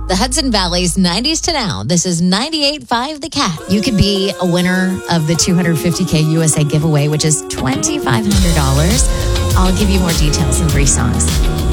The Hudson Valley's 90s to now. This is 98.5 The Cat. You could be a winner of the $250K USA giveaway, which is $2,500. I'll give you more details in 3 songs.